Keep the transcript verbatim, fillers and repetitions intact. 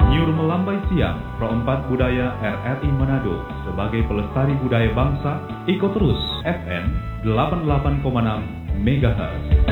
Nyur melambai siang, Pro empat Budaya R R I Manado sebagai pelestari budaya bangsa, ikut terus F M delapan puluh delapan koma enam megahertz.